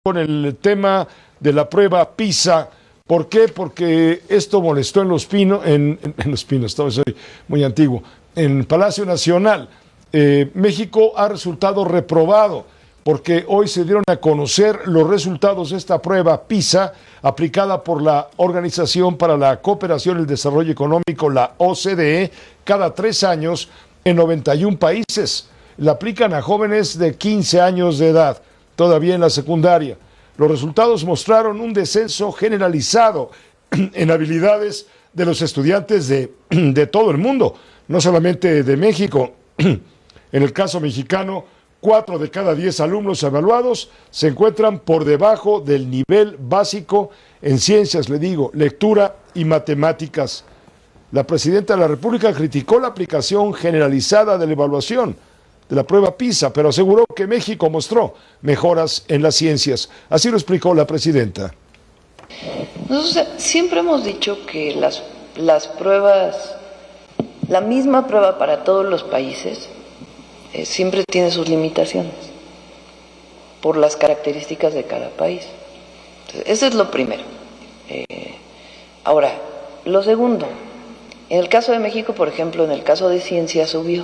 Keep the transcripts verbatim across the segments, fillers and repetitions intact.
con el tema de la prueba PISA. ¿Por qué? Porque esto molestó en Los Pinos, en, en, en Los Pinos, soy muy antiguo, en Palacio Nacional. Eh, México ha resultado reprobado porque hoy se dieron a conocer los resultados de esta prueba PISA aplicada por la Organización para la Cooperación y el Desarrollo Económico, la O C D E, cada tres años en noventa y un países. La aplican a jóvenes de quince años de edad, todavía en la secundaria. Los resultados mostraron un descenso generalizado en habilidades de los estudiantes de, de todo el mundo, no solamente de México. En el caso mexicano, cuatro de cada diez alumnos evaluados se encuentran por debajo del nivel básico en ciencias, le digo, lectura y matemáticas. La presidenta de la República criticó la aplicación generalizada de la evaluación de la prueba PISA, pero aseguró que México mostró mejoras en las ciencias. Así lo explicó la presidenta. Nosotros siempre hemos dicho que las, las pruebas, la misma prueba para todos los países, eh, siempre tiene sus limitaciones por las características de cada país. Entonces, eso es lo primero. Eh, ahora, lo segundo, en el caso de México, por ejemplo, en el caso de ciencia subió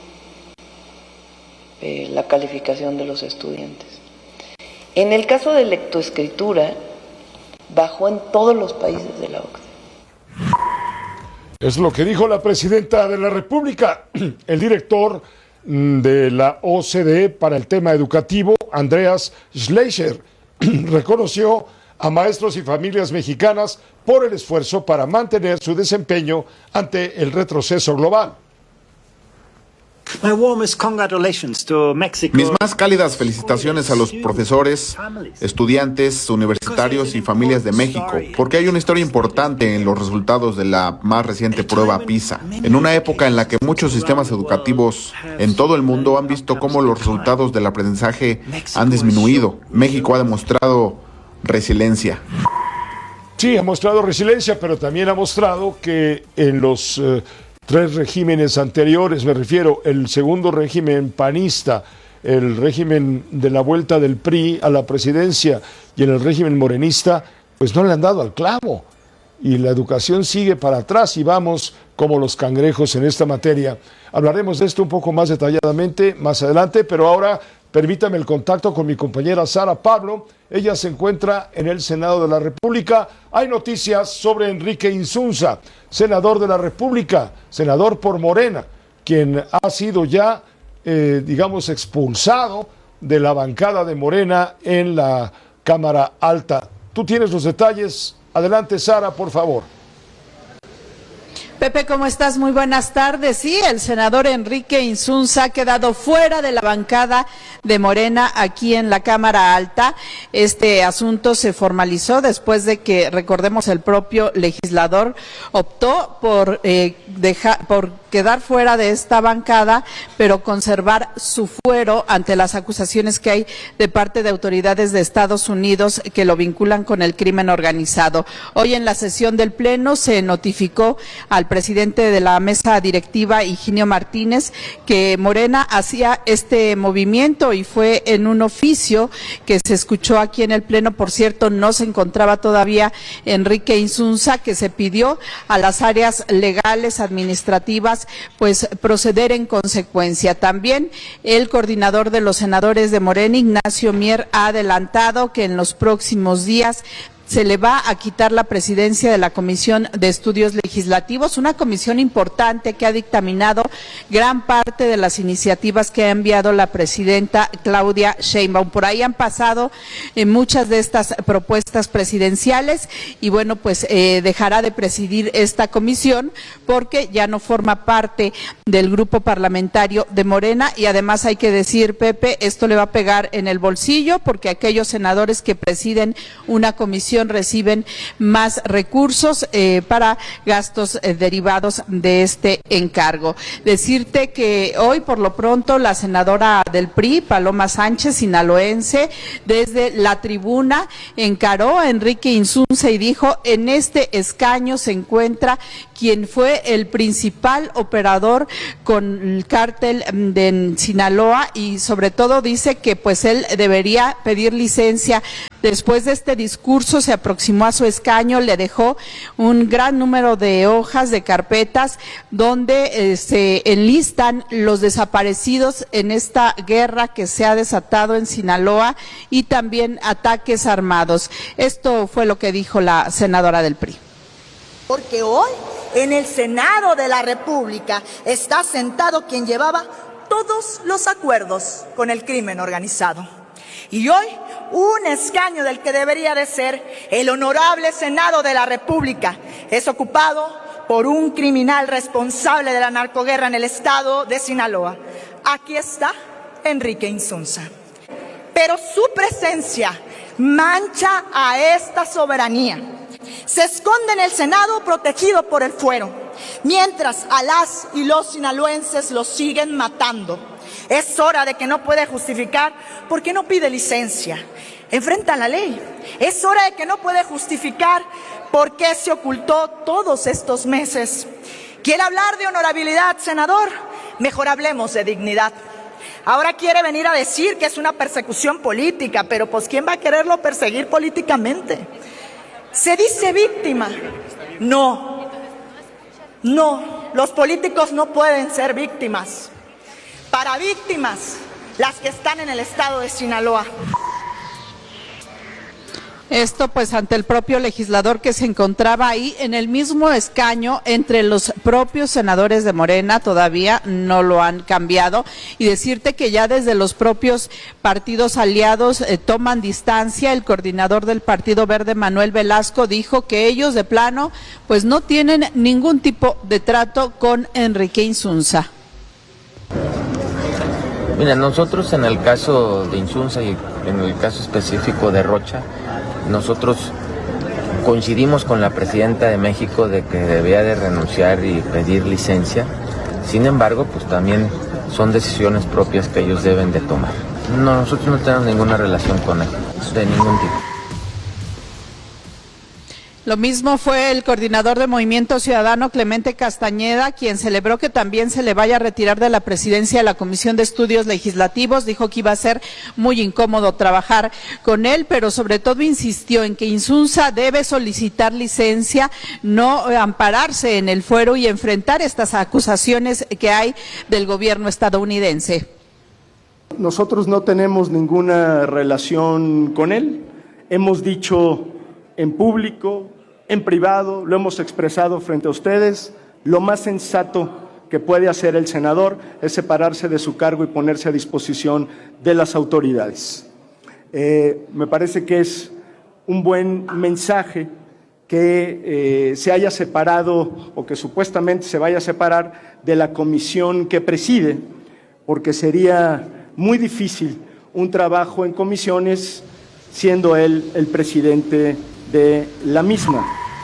eh, la calificación de los estudiantes. En el caso de lectoescritura, bajó en todos los países de la O C D E. Es lo que dijo la presidenta de la República. El director de la O C D E para el tema educativo, Andreas Schleicher, reconoció a maestros y familias mexicanas por el esfuerzo para mantener su desempeño ante el retroceso global. My warmest congratulations to Mexico. Mis más cálidas felicitaciones a los profesores, estudiantes, universitarios y familias de México, porque hay una historia importante en los resultados de la más reciente prueba PISA. En una época en la que muchos sistemas educativos en todo el mundo han visto cómo los resultados del aprendizaje han disminuido, México ha demostrado resiliencia. Sí, ha mostrado resiliencia, pero también ha mostrado que en los eh, tres regímenes anteriores, me refiero, el segundo régimen panista, el régimen de la vuelta del P R I a la presidencia y en el régimen morenista, pues no le han dado al clavo. Y la educación sigue para atrás y vamos como los cangrejos en esta materia. Hablaremos de esto un poco más detalladamente más adelante, pero ahora permítame el contacto con mi compañera Sara Pablo. Ella se encuentra en el Senado de la República. Hay noticias sobre Enrique Insunza, senador de la República, senador por Morena, quien ha sido ya, eh, digamos, expulsado de la bancada de Morena en la Cámara Alta. Tú tienes los detalles. Adelante, Sara, por favor. Pepe, ¿cómo estás? Muy buenas tardes. Sí, el senador Enrique Insunza ha quedado fuera de la bancada de Morena aquí en la Cámara Alta. Este asunto se formalizó después de que, recordemos, el propio legislador optó por, eh, dejar, por quedar fuera de esta bancada, pero conservar su fuero ante las acusaciones que hay de parte de autoridades de Estados Unidos que lo vinculan con el crimen organizado. Hoy en la sesión del Pleno se notificó al presidente de la mesa directiva, Higinio Martínez, que Morena hacía este movimiento y fue en un oficio que se escuchó aquí en el Pleno. Por cierto, no se encontraba todavía Enrique Insunza, que se pidió a las áreas legales, administrativas, pues proceder en consecuencia. También el coordinador de los senadores de Morena, Ignacio Mier, ha adelantado que en los próximos días se le va a quitar la presidencia de la Comisión de Estudios Legislativos, una comisión importante que ha dictaminado gran parte de las iniciativas que ha enviado la presidenta Claudia Sheinbaum. Por ahí han pasado eh, muchas de estas propuestas presidenciales y bueno, pues eh, dejará de presidir esta comisión porque ya no forma parte del grupo parlamentario de Morena y además hay que decir, Pepe, esto le va a pegar en el bolsillo porque aquellos senadores que presiden una comisión oposición reciben más recursos eh, para gastos eh, derivados de este encargo. Decirte que hoy, por lo pronto, la senadora del P R I, Paloma Sánchez, sinaloense, desde la tribuna encaró a Enrique Insunza y dijo: en este escaño se encuentra quien fue el principal operador con el cártel de Sinaloa, y sobre todo dice que pues él debería pedir licencia. Después de este discurso se aproximó a su escaño, le dejó un gran número de hojas, de carpetas, donde eh, se enlistan los desaparecidos en esta guerra que se ha desatado en Sinaloa y también ataques armados. Esto fue lo que dijo la senadora del P R I. Porque hoy en el Senado de la República está sentado quien llevaba todos los acuerdos con el crimen organizado. Y hoy un escaño del que debería de ser el honorable Senado de la República es ocupado por un criminal responsable de la narcoguerra en el estado de Sinaloa. Aquí está Enrique Insunza. Pero su presencia mancha a esta soberanía. Se esconde en el Senado protegido por el fuero, mientras a las y los sinaloenses lo siguen matando. Es hora de que no puede justificar por qué no pide licencia. Enfrenta la ley. Es hora de que no puede justificar por qué se ocultó todos estos meses. ¿Quiere hablar de honorabilidad, senador? Mejor hablemos de dignidad. Ahora quiere venir a decir que es una persecución política, pero pues ¿quién va a quererlo perseguir políticamente? Se dice víctima. No, no, los políticos no pueden ser víctimas. Para víctimas, las que están en el estado de Sinaloa. Esto pues ante el propio legislador que se encontraba ahí en el mismo escaño entre los propios senadores de Morena, todavía no lo han cambiado, y decirte que ya desde los propios partidos aliados eh, toman distancia. El coordinador del Partido Verde, Manuel Velasco, dijo que ellos de plano pues no tienen ningún tipo de trato con Enrique Insunza. Mira, nosotros en el caso de Insunza y en el caso específico de Rocha, nosotros coincidimos con la presidenta de México de que debía de renunciar y pedir licencia. Sin embargo, pues también son decisiones propias que ellos deben de tomar. No, nosotros no tenemos ninguna relación con él, de ningún tipo. Lo mismo fue el coordinador de Movimiento Ciudadano, Clemente Castañeda, quien celebró que también se le vaya a retirar de la presidencia de la Comisión de Estudios Legislativos. Dijo que iba a ser muy incómodo trabajar con él, pero sobre todo insistió en que Insunza debe solicitar licencia, no ampararse en el fuero y enfrentar estas acusaciones que hay del gobierno estadounidense. Nosotros no tenemos ninguna relación con él. Hemos dicho en público, en privado, lo hemos expresado frente a ustedes, lo más sensato que puede hacer el senador es separarse de su cargo y ponerse a disposición de las autoridades. Eh, me parece que es un buen mensaje que eh, se haya separado o que supuestamente se vaya a separar de la comisión que preside, porque sería muy difícil un trabajo en comisiones siendo él el presidente de la misma.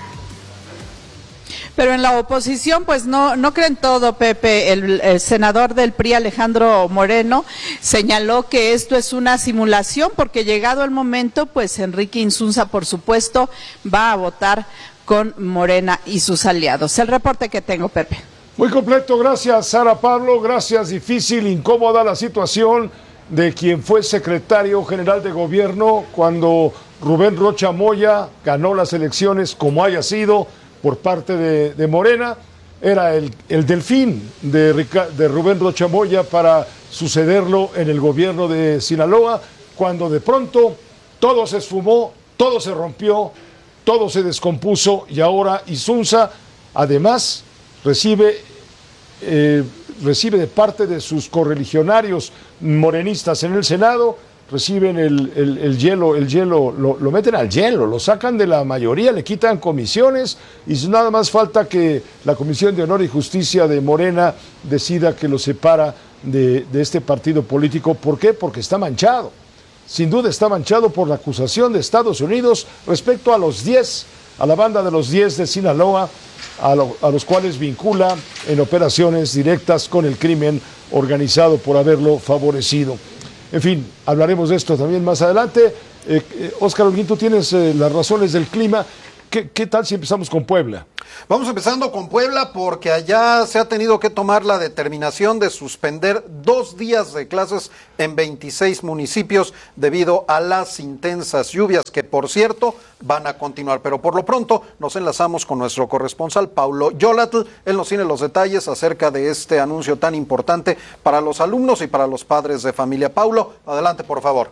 Pero en la oposición pues no no creen todo, Pepe. El, el senador del P R I, Alejandro Moreno, señaló que esto es una simulación porque llegado el momento pues Enrique Insunza por supuesto va a votar con Morena y sus aliados. El reporte que tengo, Pepe. Muy completo, gracias Sara Pablo, gracias. Difícil, incómoda la situación de quien fue secretario general de gobierno cuando Rubén Rocha Moya ganó las elecciones, como haya sido, por parte de, de Morena. Era el, el delfín de, de Rubén Rocha Moya para sucederlo en el gobierno de Sinaloa, cuando de pronto todo se esfumó, todo se rompió, todo se descompuso, y ahora Insunza además recibe, eh, recibe de parte de sus correligionarios morenistas en el Senado, reciben el, el, el hielo, el hielo lo, lo meten al hielo, lo sacan de la mayoría, le quitan comisiones, y nada más falta que la Comisión de Honor y Justicia de Morena decida que lo separa de, de este partido político. ¿Por qué? Porque está manchado. sin duda está manchado por la acusación de Estados Unidos respecto a los diez, a la banda de los diez de Sinaloa, a, lo, a los cuales vincula en operaciones directas con el crimen organizado por haberlo favorecido. En fin, hablaremos de esto también más adelante. Eh, eh, Óscar Holguín, tú tienes eh, las razones del clima. ¿Qué, ¿Qué tal si empezamos con Puebla? Vamos empezando con Puebla porque allá se ha tenido que tomar la determinación de suspender dos días de clases en veintiséis municipios debido a las intensas lluvias que, por cierto, van a continuar. Pero por lo pronto nos enlazamos con nuestro corresponsal Paulo Yolatl. Él nos tiene los detalles acerca de este anuncio tan importante para los alumnos y para los padres de familia. Paulo, adelante, por favor.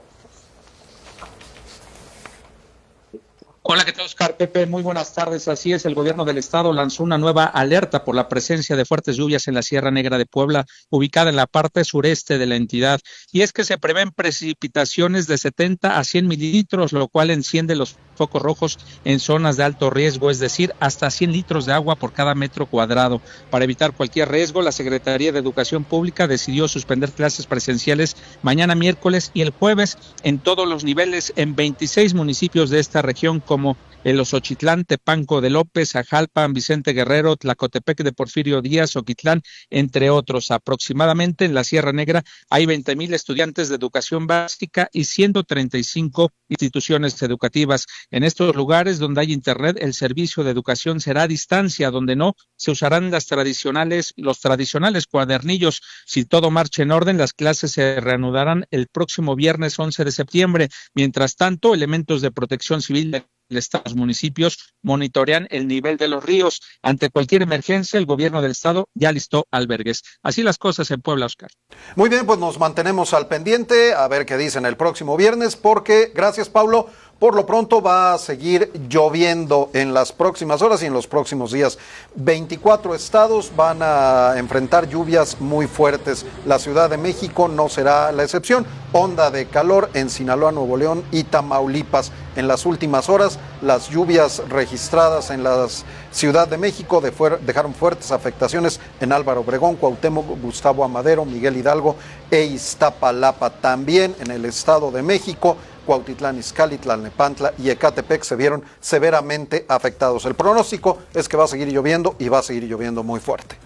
Hola, ¿qué tal, Oscar? Pepe, muy buenas tardes. Así es, el gobierno del estado lanzó una nueva alerta por la presencia de fuertes lluvias en la Sierra Negra de Puebla, ubicada en la parte sureste de la entidad. Y es que se prevén precipitaciones de setenta a cien mililitros, lo cual enciende los focos rojos en zonas de alto riesgo, es decir, hasta cien litros de agua por cada metro cuadrado. Para evitar cualquier riesgo, la Secretaría de Educación Pública decidió suspender clases presenciales mañana miércoles y el jueves en todos los niveles en veintiséis municipios de esta región, como el Osochitlán, Tepanco de López, Ajalpan, Vicente Guerrero, Tlacotepec de Porfirio Díaz, Oquitlán, entre otros. Aproximadamente en la Sierra Negra hay veinte mil estudiantes de educación básica y ciento treinta y cinco instituciones educativas. En estos lugares donde hay internet, el servicio de educación será a distancia, donde no se usarán las tradicionales, los tradicionales cuadernillos. Si todo marcha en orden, las clases se reanudarán el próximo viernes once de septiembre. Mientras tanto, elementos de protección civil de los municipios monitorean el nivel de los ríos. Ante cualquier emergencia, el gobierno del estado ya listó albergues. Así las cosas en Puebla, Oscar. Muy bien, pues nos mantenemos al pendiente a ver qué dicen el próximo viernes, porque, gracias, Pablo, por lo pronto va a seguir lloviendo en las próximas horas y en los próximos días. veinticuatro estados van a enfrentar lluvias muy fuertes. La Ciudad de México no será la excepción. Onda de calor en Sinaloa, Nuevo León y Tamaulipas. En las últimas horas, las lluvias registradas en la Ciudad de México de fuer- dejaron fuertes afectaciones en Álvaro Obregón, Cuauhtémoc, Gustavo Amadero, Miguel Hidalgo e Iztapalapa. También en el Estado de México, Cuautitlán Izcalli, Tlalnepantla y Ecatepec se vieron severamente afectados. El pronóstico es que va a seguir lloviendo y va a seguir lloviendo muy fuerte.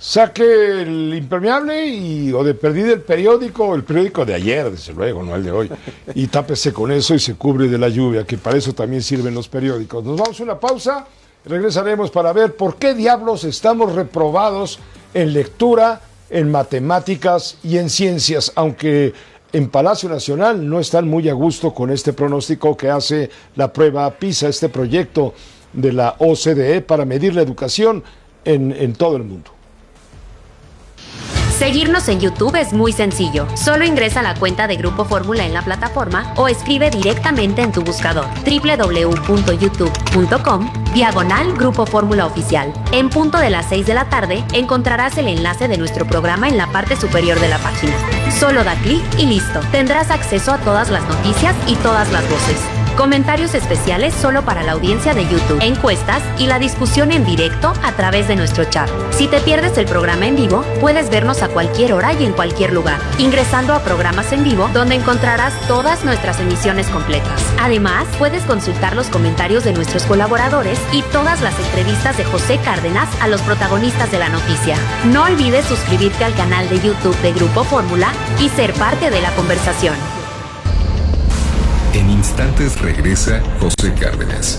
Saque el impermeable y, o de perdida el periódico, el periódico de ayer, desde luego, no el de hoy, y tápese con eso y se cubre de la lluvia, que para eso también sirven los periódicos. Nos vamos a una pausa, regresaremos para ver por qué diablos estamos reprobados en lectura, en matemáticas y en ciencias, aunque en Palacio Nacional no están muy a gusto con este pronóstico que hace la prueba PISA, este proyecto de la O C D E para medir la educación en, en todo el mundo. Seguirnos en YouTube es muy sencillo. Solo ingresa a la cuenta de Grupo Fórmula en la plataforma o escribe directamente en tu buscador doble u doble u doble u punto youtube punto com diagonal Grupo Fórmula Oficial. En punto de las seis de la tarde encontrarás el enlace de nuestro programa en la parte superior de la página. Solo da clic y listo. Tendrás acceso a todas las noticias y todas las voces. Comentarios especiales solo para la audiencia de YouTube, encuestas y la discusión en directo a través de nuestro chat. Si te pierdes el programa en vivo, puedes vernos a cualquier hora y en cualquier lugar, ingresando a programas en vivo, donde encontrarás todas nuestras emisiones completas. Además, puedes consultar los comentarios de nuestros colaboradores y todas las entrevistas de José Cárdenas a los protagonistas de la noticia. No olvides suscribirte al canal de YouTube de Grupo Fórmula y ser parte de la conversación. En instantes regresa José Cárdenas.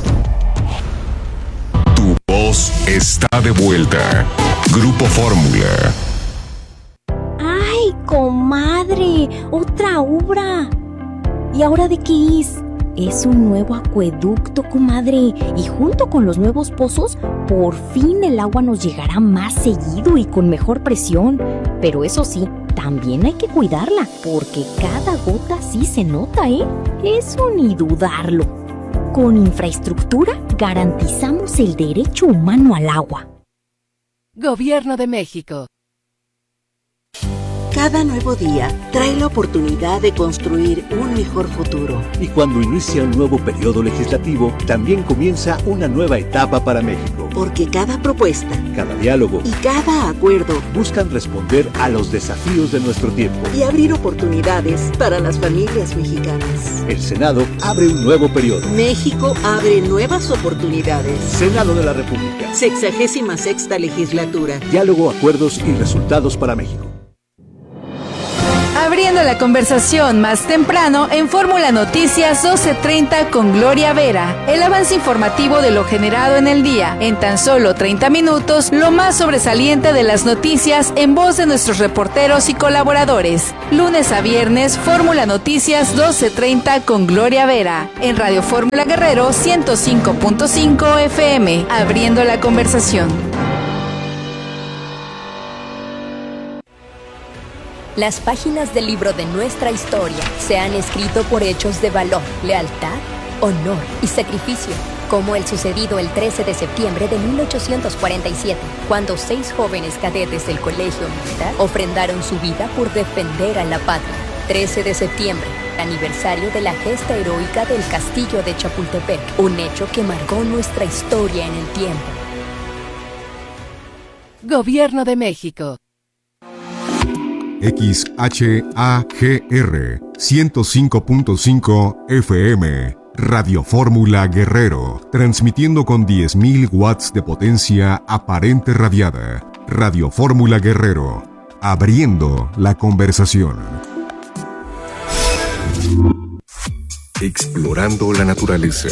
Tu voz está de vuelta. Grupo Fórmula. ¡Ay, comadre! ¡Otra obra! ¿Y ahora de qué es? Es un nuevo acueducto, comadre. Y junto con los nuevos pozos, por fin el agua nos llegará más seguido y con mejor presión. Pero eso sí, también hay que cuidarla, porque cada gota sí se nota, ¿eh? Eso ni dudarlo. Con infraestructura garantizamos el derecho humano al agua. Gobierno de México. Cada nuevo día trae la oportunidad de construir un mejor futuro. Y cuando inicia un nuevo periodo legislativo, también comienza una nueva etapa para México. Porque cada propuesta, cada diálogo y cada acuerdo buscan responder a los desafíos de nuestro tiempo y abrir oportunidades para las familias mexicanas. El Senado abre un nuevo periodo. México abre nuevas oportunidades. Senado de la República. Sexagésima sexta legislatura. Diálogo, acuerdos y resultados para México. Abriendo la conversación más temprano en Fórmula Noticias doce treinta con Gloria Vera. El avance informativo de lo generado en el día. En tan solo treinta minutos, lo más sobresaliente de las noticias en voz de nuestros reporteros y colaboradores. Lunes a viernes, Fórmula Noticias doce treinta con Gloria Vera. En Radio Fórmula Guerrero ciento cinco punto cinco F M. Abriendo la conversación. Las páginas del libro de nuestra historia se han escrito por hechos de valor, lealtad, honor y sacrificio, como el sucedido el trece de septiembre de mil ochocientos cuarenta y siete, cuando seis jóvenes cadetes del Colegio Militar ofrendaron su vida por defender a la patria. trece de septiembre, aniversario de la gesta heroica del Castillo de Chapultepec, un hecho que marcó nuestra historia en el tiempo. Gobierno de México. X H A G R ciento cinco punto cinco F M, Radio Fórmula Guerrero, transmitiendo con diez mil watts de potencia aparente radiada. Radio Fórmula Guerrero, abriendo la conversación. Explorando la naturaleza.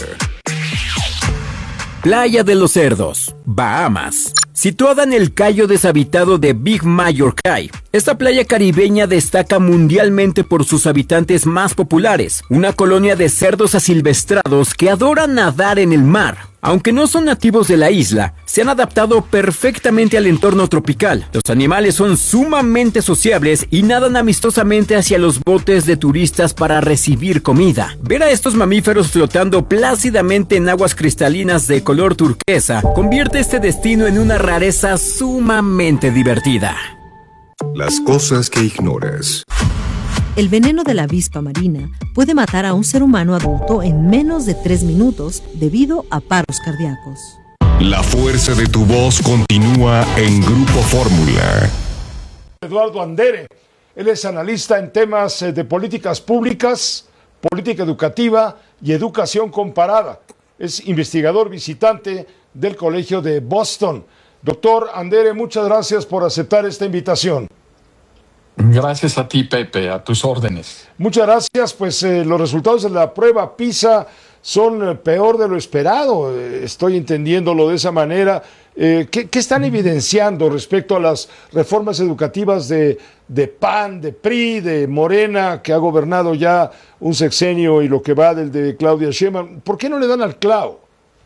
Playa de los Cerdos, Bahamas. Situada en el cayo deshabitado de Big Major Cay, esta playa caribeña destaca mundialmente por sus habitantes más populares, una colonia de cerdos asilvestrados que adoran nadar en el mar. Aunque no son nativos de la isla, se han adaptado perfectamente al entorno tropical. Los animales son sumamente sociables y nadan amistosamente hacia los botes de turistas para recibir comida. Ver a estos mamíferos flotando plácidamente en aguas cristalinas de color turquesa convierte este destino en una rareza sumamente divertida. Las cosas que ignoras. El veneno de la avispa marina puede matar a un ser humano adulto en menos de tres minutos debido a paros cardíacos. La fuerza de tu voz continúa en Grupo Fórmula. Eduardo Andere, él es analista en temas de políticas públicas, política educativa y educación comparada. Es investigador visitante del Colegio de Boston. Doctor Andere, muchas gracias por aceptar esta invitación. Gracias a ti, Pepe, a tus órdenes. Muchas gracias. Pues eh, los resultados de la prueba PISA son eh, peor de lo esperado. Eh, estoy entendiéndolo de esa manera. Eh, ¿qué, ¿Qué están evidenciando respecto a las reformas educativas de, de P A N, de P R I, de Morena, que ha gobernado ya un sexenio y lo que va del de Claudia Sheinbaum? ¿Por qué no le dan al clavo?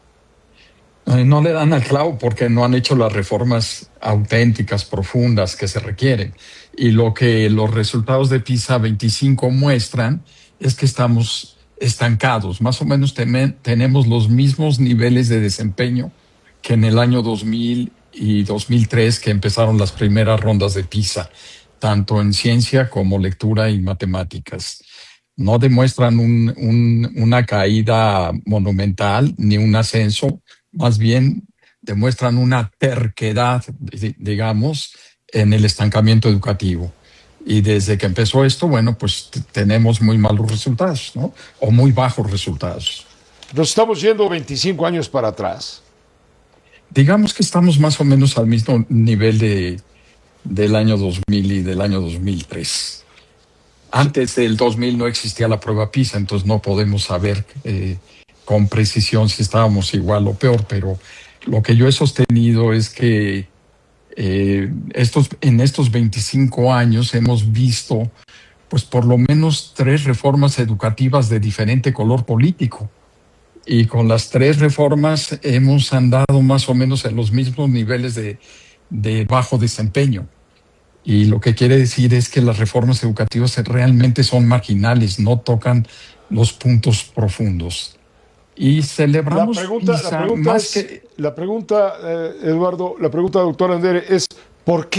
Eh, no le dan al clavo porque no han hecho las reformas auténticas, profundas que se requieren. Y lo que los resultados de PISA veinticinco muestran es que estamos estancados. Más o menos temen, tenemos los mismos niveles de desempeño que en el año dos mil y dos mil tres, que empezaron las primeras rondas de PISA, tanto en ciencia como lectura y matemáticas. No demuestran un, un, una caída monumental ni un ascenso, más bien demuestran una terquedad, digamos, en el estancamiento educativo. Y desde que empezó esto, bueno, pues t- tenemos muy malos resultados, ¿no? O muy bajos resultados. Nos estamos yendo veinticinco años para atrás. Digamos que estamos más o menos al mismo nivel de, del año dos mil y del año dos mil tres. Antes del dos mil no existía la prueba PISA, entonces no podemos saber eh, con precisión si estábamos igual o peor, pero lo que yo he sostenido es que Eh, estos, en estos veinticinco años hemos visto pues por lo menos tres reformas educativas de diferente color político, y con las tres reformas hemos andado más o menos en los mismos niveles de, de bajo desempeño, y lo que quiere decir es que las reformas educativas realmente son marginales, no tocan los puntos profundos. Y celebramos la pregunta, PISA la pregunta más es, que... La pregunta, eh, Eduardo, la pregunta, doctor Andere, es ¿por qué?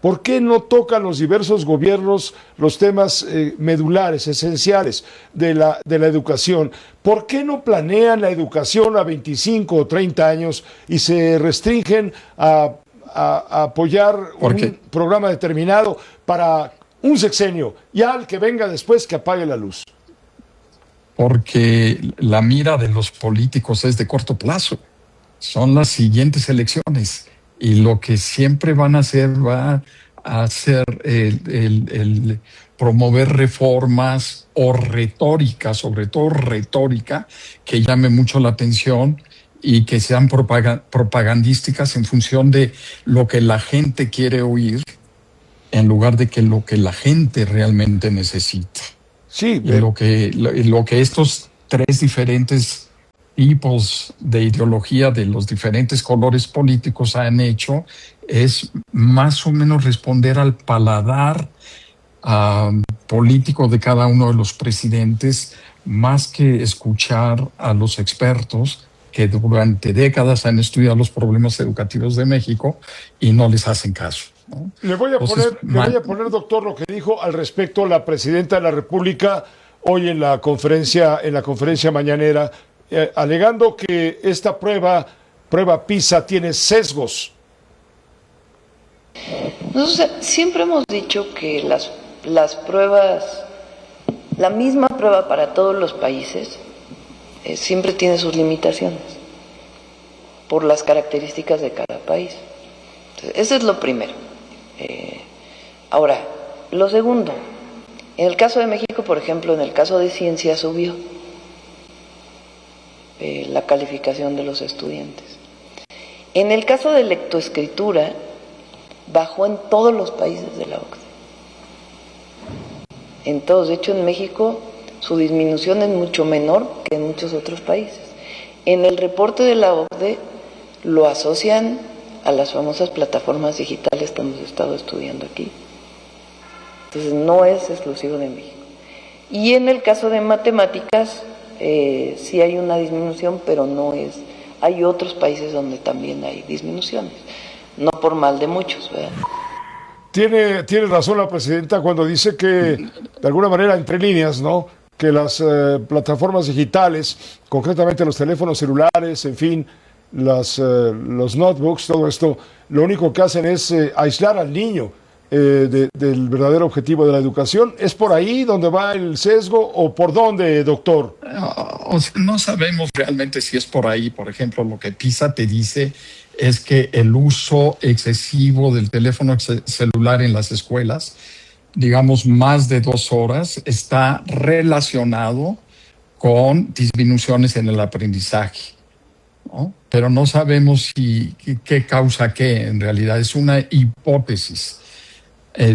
¿Por qué no tocan los diversos gobiernos los temas eh, medulares, esenciales de la, de la educación? ¿Por qué no planean la educación a veinticinco o treinta años y se restringen a, a, a apoyar un programa determinado para un sexenio? Ya al que venga después que apague la luz. Porque la mira de los políticos es de corto plazo. Son las siguientes elecciones. Y lo que siempre van a hacer va a ser el, el, el promover reformas o retórica, sobre todo retórica, que llame mucho la atención y que sean propagandísticas en función de lo que la gente quiere oír, en lugar de que lo que la gente realmente necesita. Sí, y lo que, lo, lo que estos tres diferentes tipos de ideología de los diferentes colores políticos han hecho es más o menos responder al paladar uh, político de cada uno de los presidentes, más que escuchar a los expertos que durante décadas han estudiado los problemas educativos de México y no les hacen caso, ¿no? Le voy a Entonces, poner, le voy a poner, doctor, lo que dijo al respecto la presidenta de la República hoy en la conferencia, en la conferencia mañanera, eh, alegando que esta prueba, prueba PISA, tiene sesgos. Nosotros siempre hemos dicho que las, las pruebas, la misma prueba para todos los países, eh, siempre tiene sus limitaciones por las características de cada país. Entonces, eso es lo primero. Eh, ahora, lo segundo, en el caso de México, por ejemplo, en el caso de ciencia subió eh, la calificación de los estudiantes. En el caso de lectoescritura, bajó en todos los países de la O C D E. En todos, de hecho en México su disminución es mucho menor que en muchos otros países. En el reporte de la O C D E lo asocian a las famosas plataformas digitales que hemos estado estudiando aquí. Entonces no es exclusivo de México. Y en el caso de matemáticas eh, sí hay una disminución, pero no es, hay otros países donde también hay disminuciones. No por mal de muchos, ¿verdad? Tiene, tiene razón la presidenta cuando dice que, de alguna manera, entre líneas, ¿no?, que las eh, plataformas digitales, concretamente los teléfonos celulares, en fin, las, eh, los notebooks, todo esto, lo único que hacen es eh, aislar al niño eh, de, del verdadero objetivo de la educación. ¿Es por ahí donde va el sesgo o por dónde, doctor? O sea, no sabemos realmente si es por ahí. Por ejemplo, lo que PISA te dice es que el uso excesivo del teléfono celular en las escuelas, digamos más de dos horas, está relacionado con disminuciones en el aprendizaje, ¿no? Pero no sabemos si qué causa qué, en realidad es una hipótesis. Eh,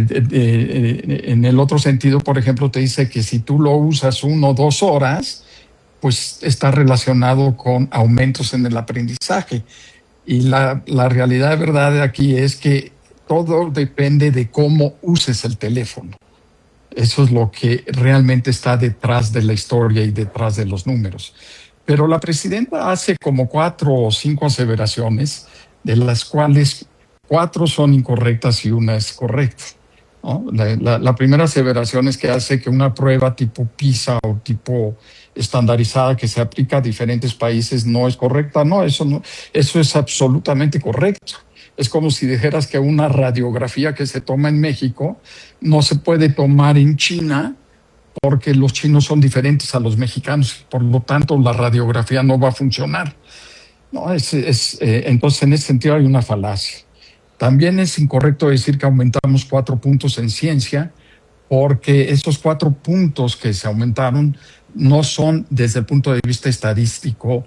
eh, en el otro sentido, por ejemplo, te dice que si tú lo usas uno o dos horas, pues está relacionado con aumentos en el aprendizaje. Y la, la realidad de verdad aquí es que todo depende de cómo uses el teléfono. Eso es lo que realmente está detrás de la historia y detrás de los números. Pero la presidenta hace como cuatro o cinco aseveraciones, de las cuales cuatro son incorrectas y una es correcta, ¿no? La, la, la primera aseveración es que hace que una prueba tipo PISA o tipo estandarizada que se aplica a diferentes países no es correcta. No, eso no, eso es absolutamente correcto. Es como si dijeras que una radiografía que se toma en México no se puede tomar en China porque los chinos son diferentes a los mexicanos, por lo tanto la radiografía no va a funcionar. No, es, es, eh, entonces en ese sentido hay una falacia. También es incorrecto decir que aumentamos cuatro puntos en ciencia, porque esos cuatro puntos que se aumentaron no son desde el punto de vista estadístico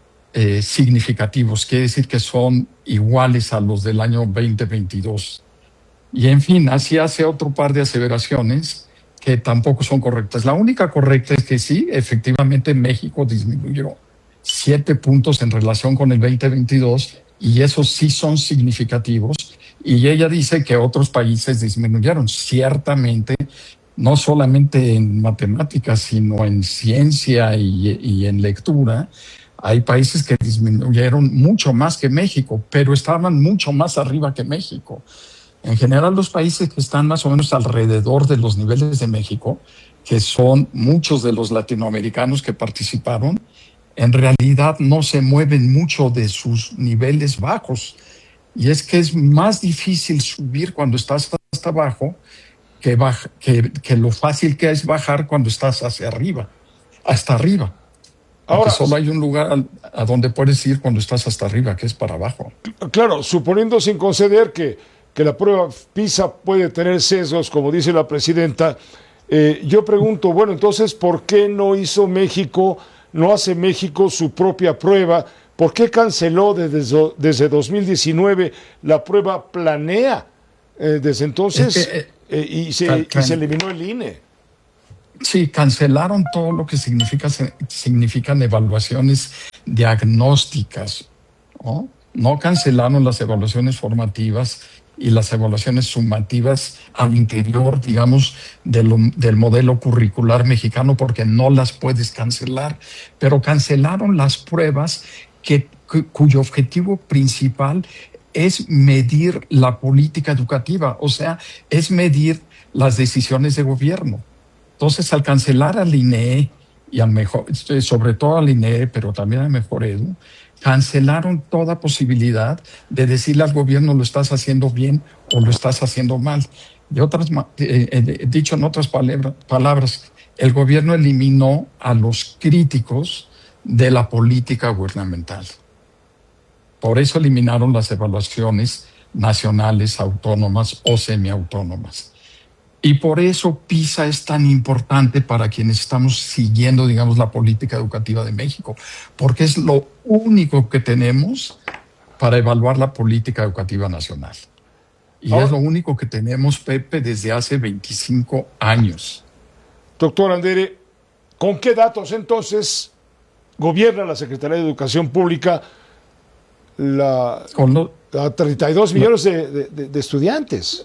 eh, significativos, quiere decir que son iguales a los del año veinte veintidós. Y en fin, así hace otro par de aseveraciones que tampoco son correctas. La única correcta es que sí, efectivamente México disminuyó siete puntos en relación con el veinte veintidós y esos sí son significativos. Y ella dice que otros países disminuyeron. Ciertamente, no solamente en matemáticas, sino en ciencia y, y en lectura, hay países que disminuyeron mucho más que México, pero estaban mucho más arriba que México. En general, los países que están más o menos alrededor de los niveles de México, que son muchos de los latinoamericanos que participaron, en realidad no se mueven mucho de sus niveles bajos. Y es que es más difícil subir cuando estás hasta abajo que, baja, que, que lo fácil que es bajar cuando estás hacia arriba, hasta arriba. Ahora, porque solo hay un lugar a, a donde puedes ir cuando estás hasta arriba, que es para abajo. Claro, suponiendo sin conceder que, que la prueba PISA puede tener sesgos, como dice la presidenta, eh, yo pregunto, bueno, entonces, ¿por qué no hizo México, no hace México su propia prueba? ¿Por qué canceló desde, desde dos mil diecinueve la prueba Planea? Eh, desde entonces, es que, eh, eh, y, se, can, can, y se eliminó el I N E. Sí, cancelaron todo lo que significa, significan evaluaciones diagnósticas, ¿no? No cancelaron las evaluaciones formativas y las evaluaciones sumativas al interior, digamos, de lo, del modelo curricular mexicano, porque no las puedes cancelar, pero cancelaron las pruebas que, cu, cuyo objetivo principal es medir la política educativa, o sea, es medir las decisiones de gobierno. Entonces, al cancelar al I N E y al mejor, sobre todo al I N E, pero también al Mejor Edu, cancelaron toda posibilidad de decirle al gobierno lo estás haciendo bien o lo estás haciendo mal. De otras, eh, eh, dicho en otras palabra, palabras, el gobierno eliminó a los críticos de la política gubernamental. Por eso eliminaron las evaluaciones nacionales, autónomas o semiautónomas. Y por eso PISA es tan importante para quienes estamos siguiendo, digamos, la política educativa de México, porque es lo único que tenemos para evaluar la política educativa nacional. Y Ahora, es lo único que tenemos, Pepe, desde hace veinticinco años. Doctor Andere, ¿con qué datos entonces gobierna la Secretaría de Educación Pública la, Con lo, a treinta y dos millones de, de, de estudiantes?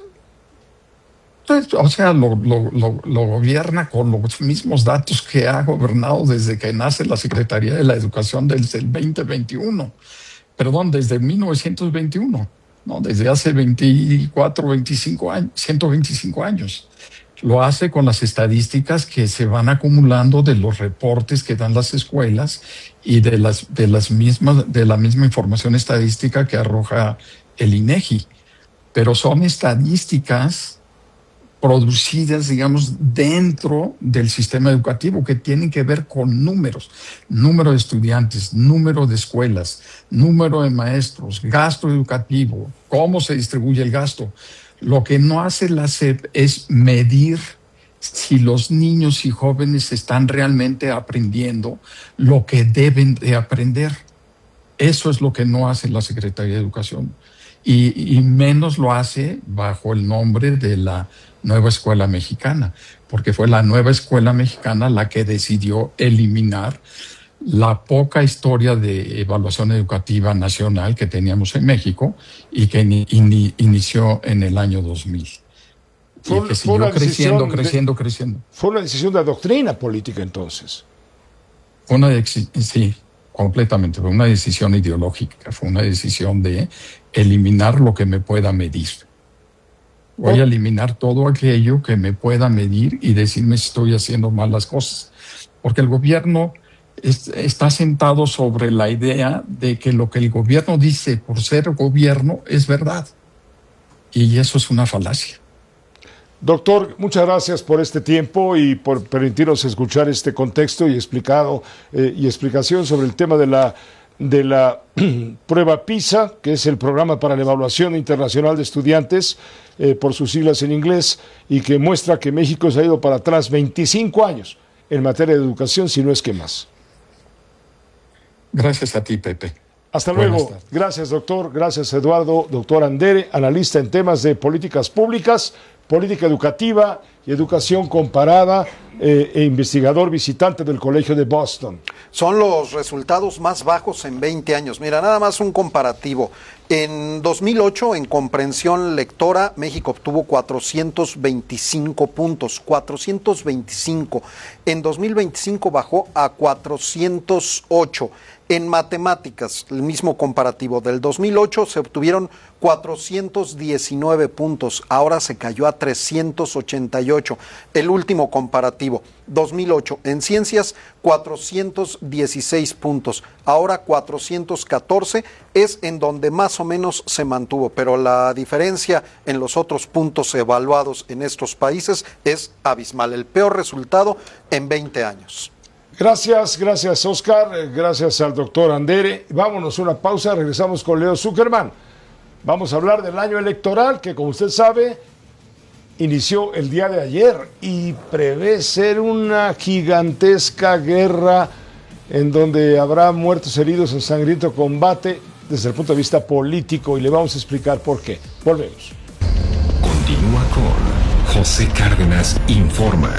O sea, lo, lo, lo, lo gobierna con los mismos datos que ha gobernado desde que nace la Secretaría de la Educación desde el veinte veintiuno. Perdón, desde mil novecientos veintiuno, ¿no? Desde hace veinticuatro, veinticinco años, ciento veinticinco años. Lo hace con las estadísticas que se van acumulando de los reportes que dan las escuelas y de las, de las mismas, de la misma información estadística que arroja el INEGI. Pero son estadísticas producidas, digamos, dentro del sistema educativo, que tienen que ver con números, número de estudiantes, número de escuelas, número de maestros, gasto educativo, cómo se distribuye el gasto. Lo que no hace la S E P es medir si los niños y jóvenes están realmente aprendiendo lo que deben de aprender. Eso es lo que no hace la Secretaría de Educación. Y, y menos lo hace bajo el nombre de la Nueva Escuela Mexicana, porque fue la Nueva Escuela Mexicana la que decidió eliminar la poca historia de evaluación educativa nacional que teníamos en México y que in, in, inició en el año dos mil. Fue, y que siguió creciendo, creciendo, de, creciendo. Fue una decisión de doctrina política entonces. Fue una sí, completamente. Fue una decisión ideológica, fue una decisión de eliminar lo que me pueda medir. Voy a eliminar todo aquello que me pueda medir y decirme si estoy haciendo mal las cosas. Porque el gobierno es, está sentado sobre la idea de que lo que el gobierno dice por ser gobierno es verdad. Y eso es una falacia. Doctor, muchas gracias por este tiempo y por permitirnos escuchar este contexto y explicado eh, y explicación sobre el tema de la de la prueba PISA, que es el Programa para la Evaluación Internacional de Estudiantes, eh, por sus siglas en inglés, y que muestra que México se ha ido para atrás veinticinco años en materia de educación, si no es que más. Gracias a ti, Pepe. Hasta luego. Gracias, doctor. Gracias, Eduardo. Doctor Andere, analista en temas de políticas públicas, política educativa y educación comparada, eh, e investigador visitante del Colegio de Boston. Son los resultados más bajos en veinte años. Mira, nada más un comparativo. En dos mil ocho, en comprensión lectora, México obtuvo cuatrocientos veinticinco puntos, cuatrocientos veinticinco. En dos mil veinticinco bajó a cuatrocientos ocho. En matemáticas, el mismo comparativo del dos mil ocho se obtuvieron cuatrocientos diecinueve puntos, ahora se cayó a trescientos ochenta y ocho. El último comparativo, dos mil ocho, en ciencias cuatrocientos dieciséis puntos, ahora cuatrocientos catorce, es en donde más o menos se mantuvo, pero la diferencia en los otros puntos evaluados en estos países es abismal, el peor resultado en veinte años. Gracias, gracias Oscar, gracias al doctor Andere. Vámonos a una pausa, regresamos con Leo Zuckerman. Vamos a hablar del año electoral que, como usted sabe, inició el día de ayer y prevé ser una gigantesca guerra en donde habrá muertos, heridos en sangriento combate desde el punto de vista político, y le vamos a explicar por qué. Volvemos. Continúa con José Cárdenas Informa.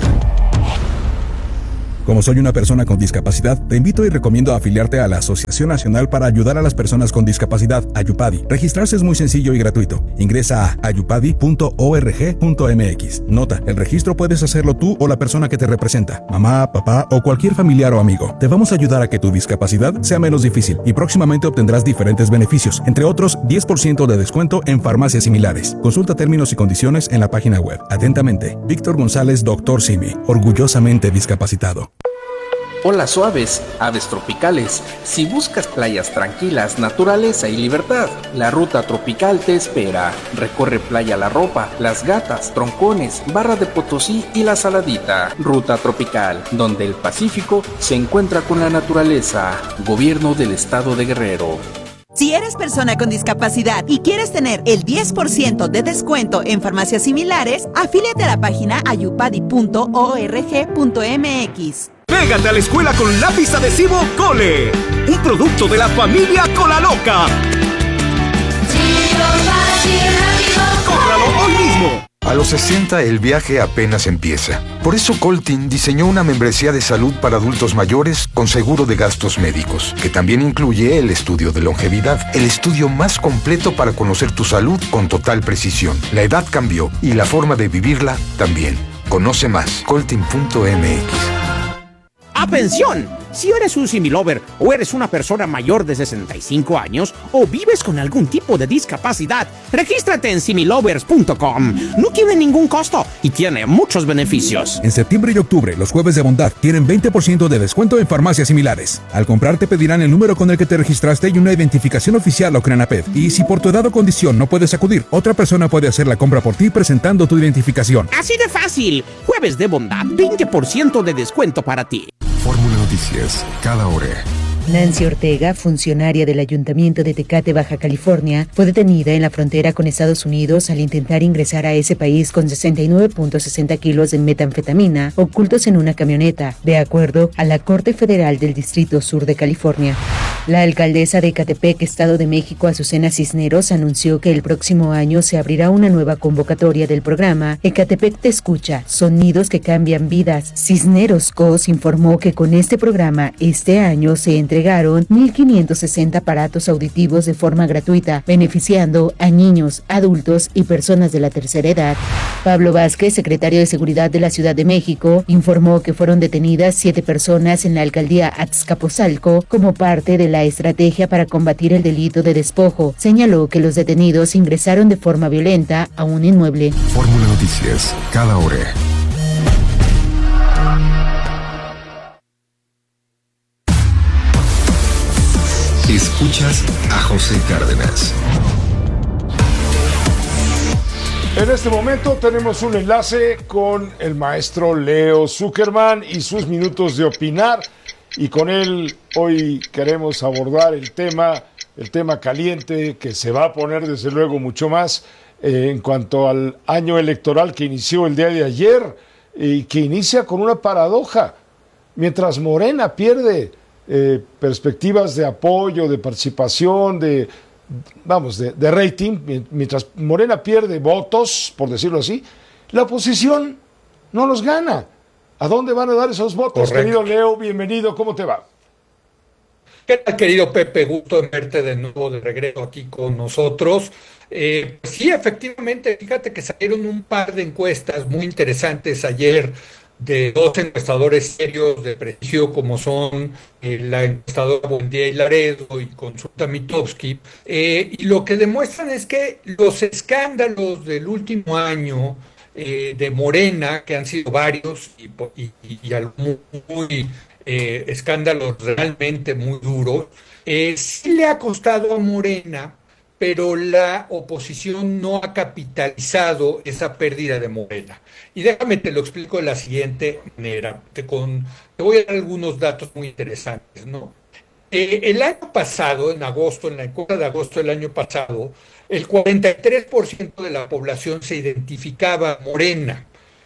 Como soy una persona con discapacidad, te invito y recomiendo afiliarte a la Asociación Nacional para Ayudar a las Personas con Discapacidad, Ayupadi. Registrarse es muy sencillo y gratuito. Ingresa a ayupadi punto org punto mx. Nota, el registro puedes hacerlo tú o la persona que te representa, mamá, papá o cualquier familiar o amigo. Te vamos a ayudar a que tu discapacidad sea menos difícil y próximamente obtendrás diferentes beneficios, entre otros diez por ciento de descuento en farmacias similares. Consulta términos y condiciones en la página web. Atentamente, Víctor González, doctor Simi, orgullosamente discapacitado. Olas suaves, aves tropicales. Si buscas playas tranquilas, naturaleza y libertad, la ruta tropical te espera. Recorre Playa La Ropa, Las Gatas, Troncones, Barra de Potosí y La Saladita. Ruta tropical, donde el Pacífico se encuentra con la naturaleza. Gobierno del Estado de Guerrero. Si eres persona con discapacidad y quieres tener el diez por ciento de descuento en farmacias similares, afíliate a la página ayupadi punto org punto mx. Pégate a la escuela con lápiz adhesivo Cole, un producto de la familia Cola Loca. ¡Cómpralo hoy mismo! A los sesenta el viaje apenas empieza. Por eso Coltin diseñó una membresía de salud para adultos mayores con seguro de gastos médicos, que también incluye el estudio de longevidad, el estudio más completo para conocer tu salud con total precisión. La edad cambió y la forma de vivirla también. Conoce más, coltin punto mx. ¡Atención! Si eres un similover o eres una persona mayor de sesenta y cinco años o vives con algún tipo de discapacidad, regístrate en similovers punto com. No tiene ningún costo y tiene muchos beneficios. En septiembre y octubre, los jueves de bondad tienen veinte por ciento de descuento en farmacias similares. Al comprar te pedirán el número con el que te registraste y una identificación oficial o CRENAPED. Y si por tu edad o condición no puedes acudir, otra persona puede hacer la compra por ti presentando tu identificación. Así de fácil. Jueves de bondad, veinte por ciento de descuento para ti. Fórmula Noticias, cada hora. Nancy Ortega, funcionaria del Ayuntamiento de Tecate, Baja California, fue detenida en la frontera con Estados Unidos al intentar ingresar a ese país con sesenta y nueve punto sesenta kilos de metanfetamina ocultos en una camioneta, de acuerdo a la Corte Federal del Distrito Sur de California. La alcaldesa de Ecatepec, Estado de México, Azucena Cisneros, anunció que el próximo año se abrirá una nueva convocatoria del programa Ecatepec Te Escucha, Sonidos que Cambian Vidas. Cisneros Cos informó que con este programa este año se entregará entregaron mil quinientos sesenta aparatos auditivos de forma gratuita, beneficiando a niños, adultos y personas de la tercera edad. Pablo Vázquez, secretario de Seguridad de la Ciudad de México, informó que fueron detenidas siete personas en la alcaldía Azcapotzalco como parte de la estrategia para combatir el delito de despojo. Señaló que los detenidos ingresaron de forma violenta a un inmueble. Fórmula Noticias, cada hora. Escuchas a José Cárdenas. En este momento tenemos un enlace con el maestro Leo Zuckerman y sus minutos de opinar, y con él hoy queremos abordar el tema, el tema caliente que se va a poner desde luego mucho más eh, en cuanto al año electoral que inició el día de ayer y que inicia con una paradoja. Mientras Morena pierde Eh, perspectivas de apoyo, de participación, de, vamos, de, de rating, mientras Morena pierde votos, por decirlo así, la oposición no los gana. ¿A dónde van a dar esos votos? Correcto. Querido Leo, bienvenido, ¿cómo te va? ¿Qué tal, querido Pepe? Gusto en verte de nuevo de regreso aquí con nosotros. Eh, sí, efectivamente, fíjate que salieron un par de encuestas muy interesantes ayer de dos encuestadores serios de prestigio como son eh, la encuestadora Buendía y Laredo y Consulta Mitofsky, eh, y lo que demuestran es que los escándalos del último año eh, de Morena, que han sido varios y, y, y muy, muy eh, escándalos realmente muy duros, eh, sí le ha costado a Morena, pero la oposición no ha capitalizado esa pérdida de Morena. Y déjame te lo explico de la siguiente manera. Te, con, te voy a dar algunos datos muy interesantes, ¿no? Eh, el año pasado, en agosto, en la encuesta de agosto del año pasado, el cuarenta y tres por ciento de la población se identificaba Morena.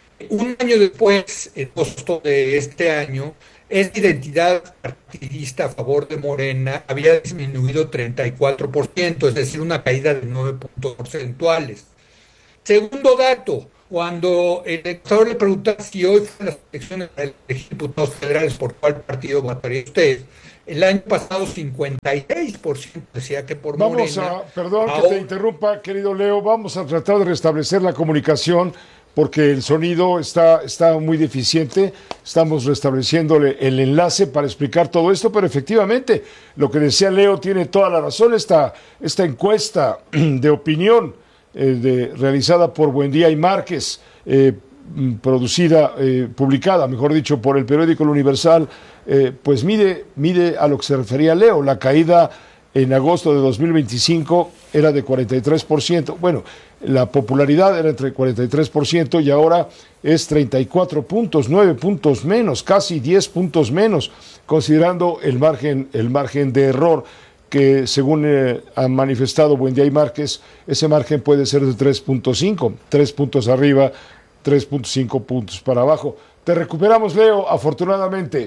Un año después, en agosto de este año, esa identidad partidista a favor de Morena había disminuido treinta y cuatro por ciento, es decir, una caída de nueve puntos porcentuales. Segundo dato, cuando el elector le preguntaba si hoy fueron las elecciones para elegir diputados federales, ¿por cuál partido votaría usted? El año pasado cincuenta y seis por ciento decía que por vamos Morena. A, perdón ahora, que te interrumpa, querido Leo, vamos a tratar de restablecer la comunicación porque el sonido está, está muy deficiente. Estamos restableciéndole el enlace para explicar todo esto, pero efectivamente lo que decía Leo tiene toda la razón. Esta, esta encuesta de opinión eh, de, realizada por Buendía y Márquez, eh, producida, eh, publicada, mejor dicho, por el periódico El Universal, eh, pues mide, mide a lo que se refería Leo. La caída en agosto de dos mil veinticinco era de cuarenta y tres por ciento. Bueno, la popularidad era entre cuarenta y tres por ciento y ahora es treinta y cuatro puntos, nueve puntos menos, casi diez puntos menos, considerando el margen, el margen de error que según eh, han manifestado Buendía y Márquez, ese margen puede ser de tres punto cinco, tres puntos arriba, tres punto cinco puntos para abajo. Te recuperamos, Leo, afortunadamente.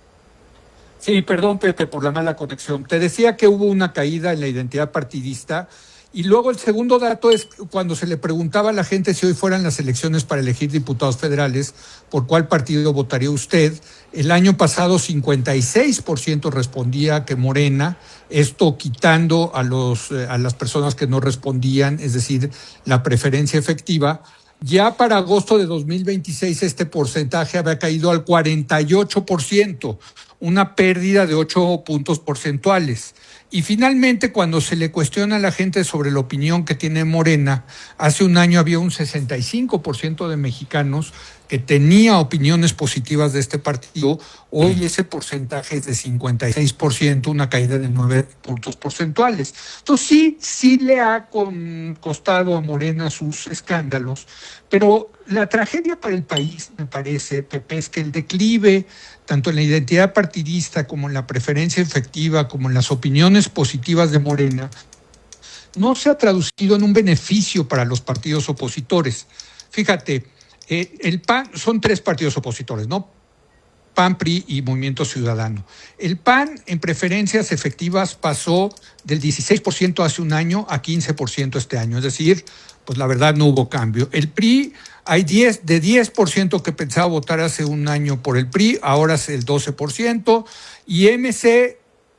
Sí, perdón, Pepe, por la mala conexión. Te decía que hubo una caída en la identidad partidista. Y luego el segundo dato es cuando se le preguntaba a la gente si hoy fueran las elecciones para elegir diputados federales, ¿por cuál partido votaría usted? El año pasado cincuenta y seis por ciento respondía que Morena, esto quitando a, los, a las personas que no respondían, es decir, la preferencia efectiva. Ya para agosto de dos mil veintiséis este porcentaje había caído al cuarenta y ocho por ciento, una pérdida de ocho puntos porcentuales. Y finalmente, cuando se le cuestiona a la gente sobre la opinión que tiene Morena, hace un año había un sesenta y cinco por ciento de mexicanos que tenía opiniones positivas de este partido. Hoy ese porcentaje es de cincuenta y seis por ciento, una caída de nueve puntos porcentuales. Entonces sí, sí le ha con, costado a Morena sus escándalos, pero la tragedia para el país, me parece, Pepe, es que el declive, tanto en la identidad partidista como en la preferencia efectiva, como en las opiniones positivas de Morena, no se ha traducido en un beneficio para los partidos opositores. Fíjate, eh, el P A N, son tres partidos opositores, ¿no? P A N, P R I y Movimiento Ciudadano. El P A N en preferencias efectivas pasó del dieciséis por ciento hace un año a quince por ciento este año, es decir, pues la verdad no hubo cambio. El P R I, hay diez, de diez por ciento que pensaba votar hace un año por el P R I, ahora es el doce por ciento, y M C,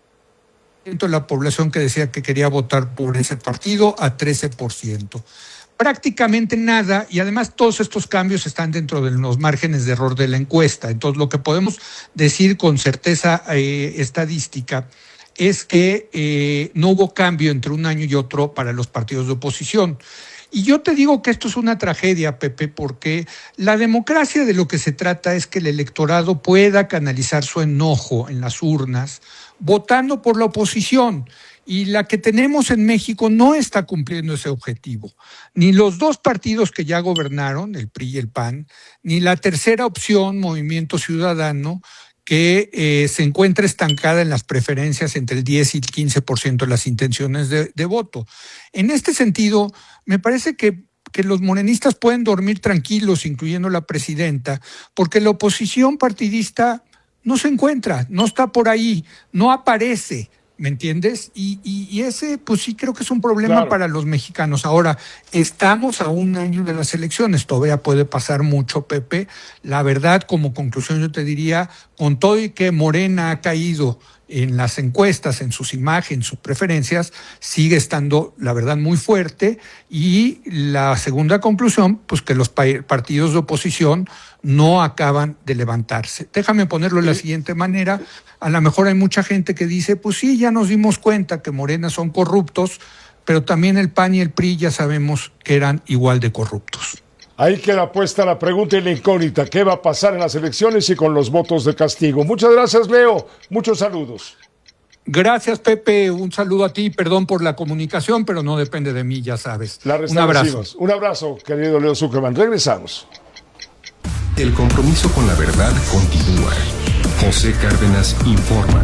la población que decía que quería votar por ese partido, a trece por ciento. Prácticamente nada, y además todos estos cambios están dentro de los márgenes de error de la encuesta. Entonces lo que podemos decir con certeza eh, estadística es que eh, no hubo cambio entre un año y otro para los partidos de oposición. Y yo te digo que esto es una tragedia, Pepe, porque la democracia de lo que se trata es que el electorado pueda canalizar su enojo en las urnas votando por la oposición. Y la que tenemos en México no está cumpliendo ese objetivo. Ni los dos partidos que ya gobernaron, el P R I y el P A N, ni la tercera opción, Movimiento Ciudadano, que eh, se encuentra estancada en las preferencias entre el diez y el quince por ciento de las intenciones de, de voto. En este sentido, me parece que, que los morenistas pueden dormir tranquilos, incluyendo la presidenta, porque la oposición partidista no se encuentra, no está por ahí, no aparece. ¿Me entiendes? Y, y, y ese, pues sí creo que es un problema claro. para los mexicanos. Ahora, estamos a un año de las elecciones, todavía puede pasar mucho, Pepe. La verdad, como conclusión yo te diría, con todo y que Morena ha caído en las encuestas, en sus imágenes, sus preferencias, sigue estando, la verdad, muy fuerte. Y la segunda conclusión, pues que los pa- partidos de oposición no acaban de levantarse. Déjame ponerlo de la siguiente manera. A lo mejor hay mucha gente que dice, pues sí, ya nos dimos cuenta que Morena son corruptos, pero también el P A N y el P R I ya sabemos que eran igual de corruptos. Ahí queda puesta la pregunta y la incógnita. ¿Qué va a pasar en las elecciones y con los votos de castigo? Muchas gracias, Leo. Muchos saludos. Gracias, Pepe. Un saludo a ti. Perdón por la comunicación, pero no depende de mí, ya sabes. Un abrazo. Un abrazo, querido Leo Zuckerman. Regresamos. El compromiso con la verdad continúa. José Cárdenas informa.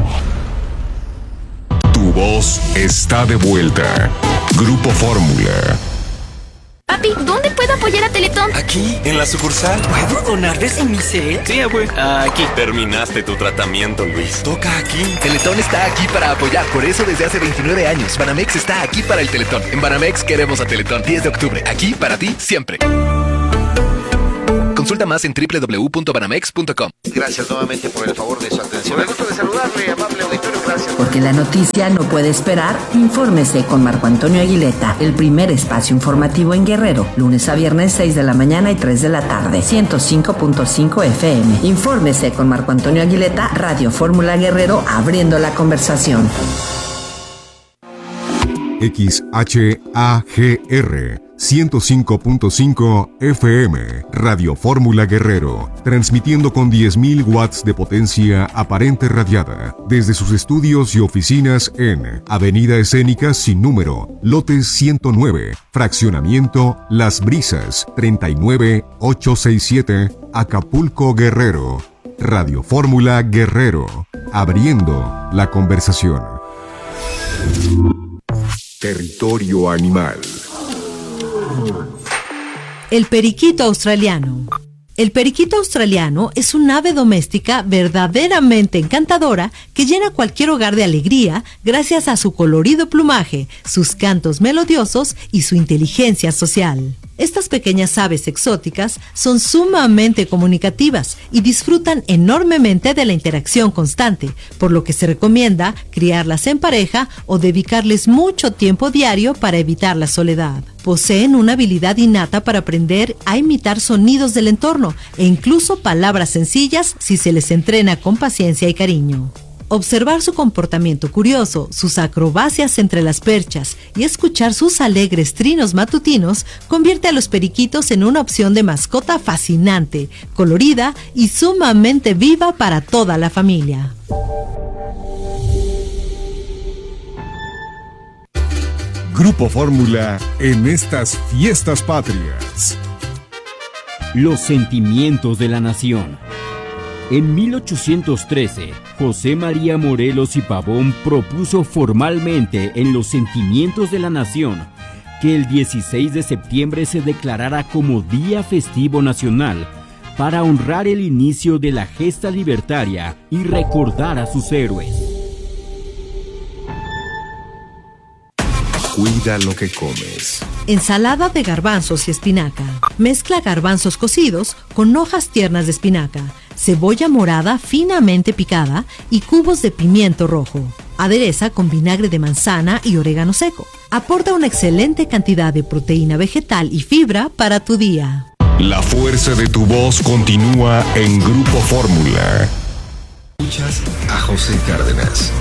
Tu voz está de vuelta. Grupo Fórmula. Papi, ¿dónde puedo apoyar a Teletón? Aquí, en la sucursal. ¿Puedo donarles en mi cel? Sí, abue. Aquí. Terminaste tu tratamiento, Luis. Toca aquí. Teletón está aquí para apoyar. Por eso desde hace veintinueve años, Banamex está aquí para el Teletón. En Banamex queremos a Teletón. diez de octubre. Aquí para ti, siempre. Consulta más en doble u doble u doble u punto banamex punto com. Gracias nuevamente por el favor de su atención. Me gusto de saludarle, amable auditorio. Gracias. Porque la noticia no puede esperar, infórmese con Marco Antonio Aguileta, el primer espacio informativo en Guerrero, lunes a viernes seis de la mañana y tres de la tarde, ciento cinco punto cinco F M. Infórmese con Marco Antonio Aguileta, Radio Fórmula Guerrero, abriendo la conversación. X H A G R ciento cinco punto cinco F M, Radio Fórmula Guerrero, transmitiendo con diez mil watts de potencia aparente radiada, desde sus estudios y oficinas en Avenida Escénica sin número, lote ciento nueve, fraccionamiento Las Brisas, treinta y nueve mil ochocientos sesenta y siete, Acapulco, Guerrero. Radio Fórmula Guerrero, abriendo la conversación. Territorio animal. El periquito australiano. El periquito australiano es un ave doméstica verdaderamente encantadora que llena cualquier hogar de alegría gracias a su colorido plumaje, sus cantos melodiosos y su inteligencia social. Estas pequeñas aves exóticas son sumamente comunicativas y disfrutan enormemente de la interacción constante, por lo que se recomienda criarlas en pareja o dedicarles mucho tiempo diario para evitar la soledad. Poseen una habilidad innata para aprender a imitar sonidos del entorno e incluso palabras sencillas si se les entrena con paciencia y cariño. Observar su comportamiento curioso, sus acrobacias entre las perchas y escuchar sus alegres trinos matutinos convierte a los periquitos en una opción de mascota fascinante, colorida y sumamente viva para toda la familia. Grupo Fórmula en estas fiestas patrias. Los sentimientos de la nación. En mil ochocientos trece, José María Morelos y Pavón propuso formalmente en los Sentimientos de la Nación que el dieciséis de septiembre se declarara como Día Festivo Nacional para honrar el inicio de la gesta libertaria y recordar a sus héroes. Cuida lo que comes. Ensalada de garbanzos y espinaca. Mezcla garbanzos cocidos con hojas tiernas de espinaca, cebolla morada finamente picada y cubos de pimiento rojo. Adereza con vinagre de manzana y orégano seco. Aporta una excelente cantidad de proteína vegetal y fibra para tu día. La fuerza de tu voz continúa en Grupo Fórmula. Escuchas a José Cárdenas.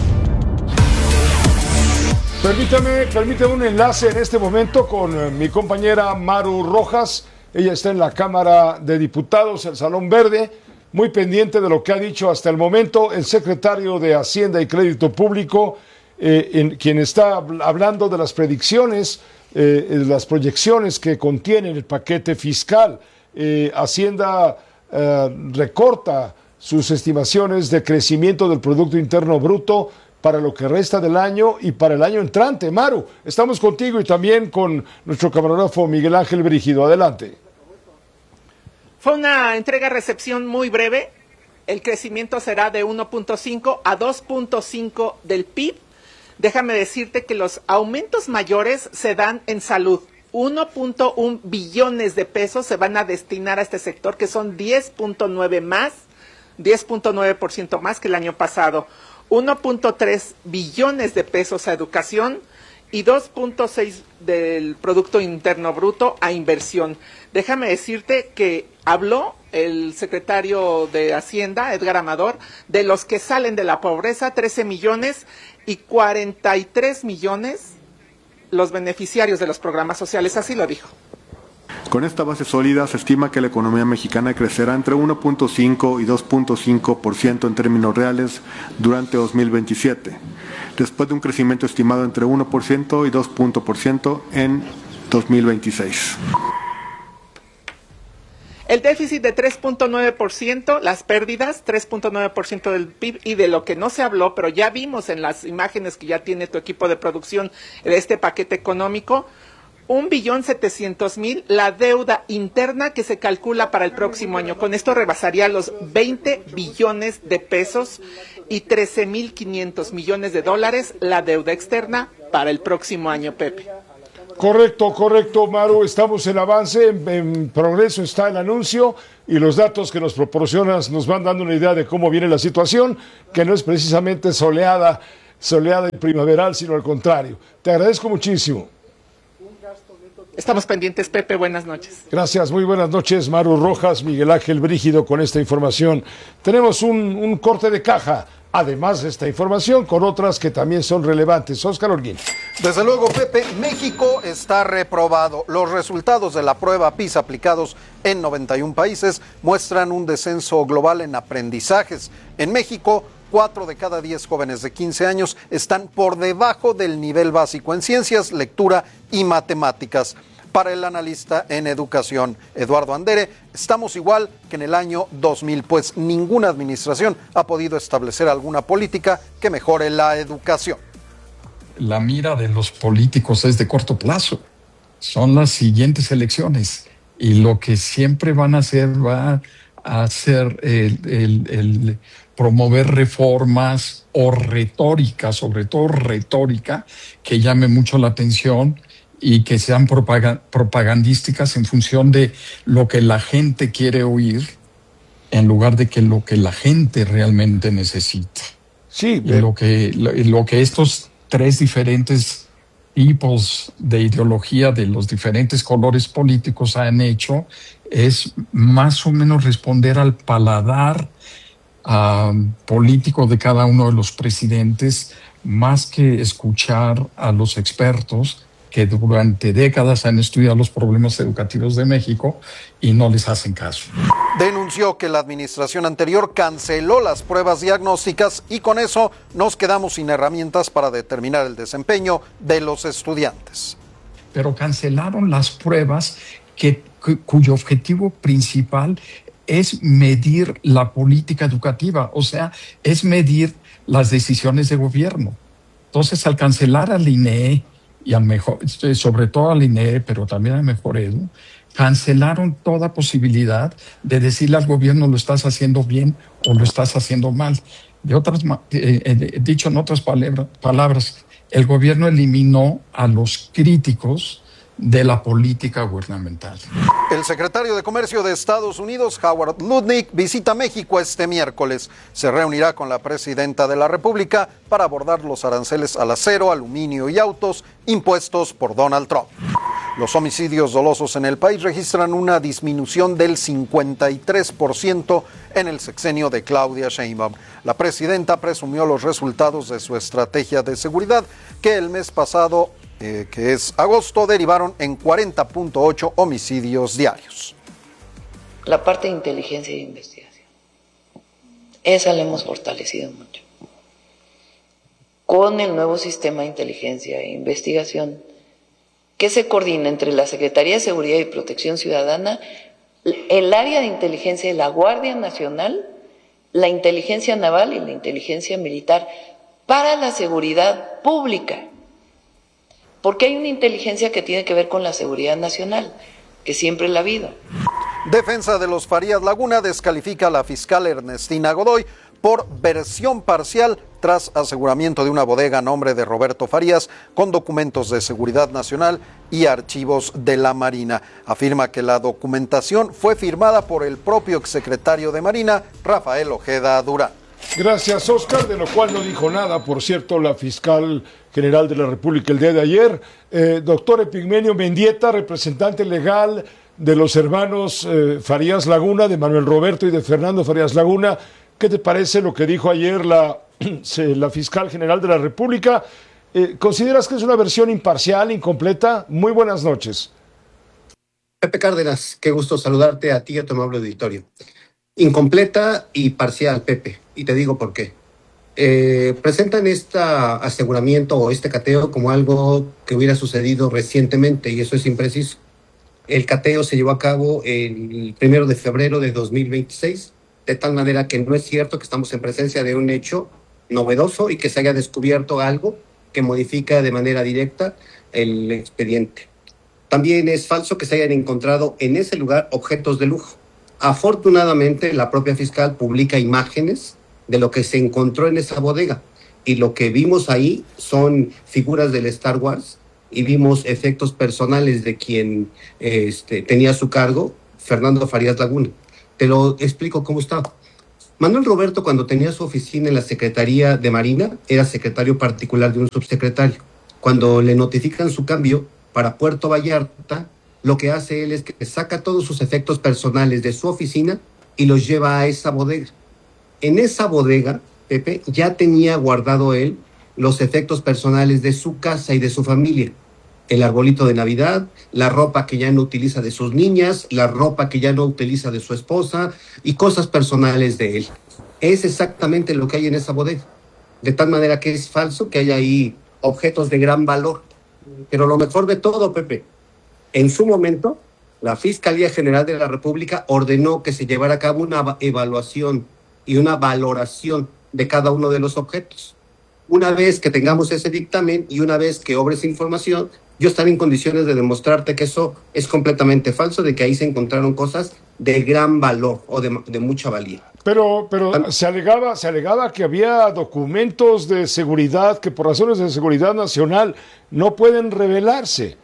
Permítame, permítame un enlace en este momento con eh, mi compañera Maru Rojas. Ella está en la Cámara de Diputados, el Salón Verde, muy pendiente de lo que ha dicho hasta el momento el secretario de Hacienda y Crédito Público, eh, en, quien está hablando de las predicciones, eh, las proyecciones que contiene el paquete fiscal. Eh, Hacienda eh, recorta sus estimaciones de crecimiento del Producto Interno Bruto para lo que resta del año y para el año entrante. Maru, estamos contigo y también con nuestro camarógrafo Miguel Ángel Brígido. Adelante. Fue una entrega-recepción muy breve. El crecimiento será de uno punto cinco a dos punto cinco del P I B. Déjame decirte que los aumentos mayores se dan en salud. uno punto uno billones de pesos se van a destinar a este sector, que son diez punto nueve más, diez punto nueve por ciento más que el año pasado. uno punto tres billones de pesos a educación y dos punto seis del Producto Interno Bruto a inversión. Déjame decirte que habló el secretario de Hacienda, Edgar Amador, de los que salen de la pobreza, trece millones, y cuarenta y tres millones los beneficiarios de los programas sociales, así lo dijo. Con esta base sólida se estima que la economía mexicana crecerá entre uno punto cinco y dos punto cinco por ciento en términos reales durante dos mil veintisiete, después de un crecimiento estimado entre uno por ciento y dos por ciento en dos mil veintiséis. El déficit de tres punto nueve por ciento, las pérdidas, tres punto nueve por ciento del P I B, y de lo que no se habló, pero ya vimos en las imágenes que ya tiene tu equipo de producción de este paquete económico, un billón setecientos mil, la deuda interna que se calcula para el próximo año. Con esto rebasaría los veinte billones de pesos y trece mil quinientos millones de dólares la deuda externa para el próximo año, Pepe. Correcto, correcto, Maru. Estamos en avance, en, en progreso está el anuncio y los datos que nos proporcionas nos van dando una idea de cómo viene la situación, que no es precisamente soleada, soleada y primaveral, sino al contrario. Te agradezco muchísimo. Estamos pendientes, Pepe. Buenas noches. Gracias, muy buenas noches, Maru Rojas, Miguel Ángel Brígido, con esta información. Tenemos un, un corte de caja, además de esta información, con otras que también son relevantes. Óscar Holguín. Desde luego, Pepe, México está reprobado. Los resultados de la prueba PISA aplicados en noventa y un países muestran un descenso global en aprendizajes. En México, cuatro de cada diez jóvenes de quince años están por debajo del nivel básico en ciencias, lectura y matemáticas. Para el analista en educación, Eduardo Andere, estamos igual que en el año dos mil, pues ninguna administración ha podido establecer alguna política que mejore la educación. La mira de los políticos es de corto plazo. Son las siguientes elecciones y lo que siempre van a hacer va a ser el, el, el promover reformas o retórica, sobre todo retórica, que llame mucho la atención y que sean propagandísticas en función de lo que la gente quiere oír, en lugar de que lo que la gente realmente necesita. Sí, y lo que, lo, lo que estos tres diferentes tipos de ideología de los diferentes colores políticos han hecho es más o menos responder al paladar uh, político de cada uno de los presidentes, más que escuchar a los expertos que durante décadas han estudiado los problemas educativos de México y no les hacen caso. Denunció que la administración anterior canceló las pruebas diagnósticas y con eso nos quedamos sin herramientas para determinar el desempeño de los estudiantes. Pero cancelaron las pruebas que, cuyo objetivo principal es medir la política educativa, o sea, es medir las decisiones de gobierno. Entonces, al cancelar al I N E y al mejor, sobre todo al I N E, pero también al Mejor Edu, cancelaron toda posibilidad de decirle al gobierno lo estás haciendo bien o lo estás haciendo mal. De otras, eh, eh, dicho en otras palabras, palabras, el gobierno eliminó a los críticos de la política gubernamental. El secretario de Comercio de Estados Unidos, Howard Lutnick, visita México este miércoles. Se reunirá con la presidenta de la República para abordar los aranceles al acero, aluminio y autos impuestos por Donald Trump. Los homicidios dolosos en el país registran una disminución del cincuenta y tres por ciento en el sexenio de Claudia Sheinbaum. La presidenta presumió los resultados de su estrategia de seguridad, que el mes pasado, eh, que es agosto, derivaron en cuarenta punto ocho homicidios diarios. La parte de inteligencia e investigación, esa la hemos fortalecido mucho. Con el nuevo sistema de inteligencia e investigación, que se coordina entre la Secretaría de Seguridad y Protección Ciudadana, el área de inteligencia de la Guardia Nacional, la inteligencia naval y la inteligencia militar para la seguridad pública. Porque hay una inteligencia que tiene que ver con la seguridad nacional, que siempre la ha habido. Defensa de los Farías Laguna descalifica a la fiscal Ernestina Godoy por versión parcial tras aseguramiento de una bodega a nombre de Roberto Farías con documentos de seguridad nacional y archivos de la Marina. Afirma que la documentación fue firmada por el propio exsecretario de Marina, Rafael Ojeda Durán. Gracias, Oscar, de lo cual no dijo nada, por cierto, la fiscal general de la República el día de ayer. Eh, doctor Epigmenio Mendieta, representante legal de los hermanos eh, Farías Laguna, de Manuel Roberto y de Fernando Farías Laguna. ¿Qué te parece lo que dijo ayer la, la fiscal general de la República? Eh, ¿Consideras que es una versión imparcial, incompleta? Muy buenas noches. Pepe Cárdenas, qué gusto saludarte a ti y a tu amable auditorio. Incompleta y parcial, Pepe, y te digo por qué. Eh, presentan este aseguramiento o este cateo como algo que hubiera sucedido recientemente, y eso es impreciso. El cateo se llevó a cabo el primero de febrero de dos mil veintiséis, de tal manera que no es cierto que estamos en presencia de un hecho novedoso y que se haya descubierto algo que modifica de manera directa el expediente. También es falso que se hayan encontrado en ese lugar objetos de lujo. Afortunadamente, la propia fiscal publica imágenes de lo que se encontró en esa bodega, y lo que vimos ahí son figuras del Star Wars, y vimos efectos personales de quien este, tenía a su cargo, Fernando Farías Laguna. Te lo explico cómo estaba. Manuel Roberto, cuando tenía su oficina en la Secretaría de Marina, era secretario particular de un subsecretario. Cuando le notifican su cambio para Puerto Vallarta, lo que hace él es que saca todos sus efectos personales de su oficina y los lleva a esa bodega. En esa bodega, Pepe, ya tenía guardado él los efectos personales de su casa y de su familia. El arbolito de Navidad, la ropa que ya no utiliza de sus niñas, la ropa que ya no utiliza de su esposa y cosas personales de él. Es exactamente lo que hay en esa bodega. De tal manera que es falso que haya ahí objetos de gran valor. Pero lo mejor de todo, Pepe, en su momento, la Fiscalía General de la República ordenó que se llevara a cabo una evaluación y una valoración de cada uno de los objetos. Una vez que tengamos ese dictamen y una vez que obre esa información, yo estaré en condiciones de demostrarte que eso es completamente falso, de que ahí se encontraron cosas de gran valor o de, de mucha valía. Pero, pero se alegaba, se alegaba que había documentos de seguridad que por razones de seguridad nacional no pueden revelarse.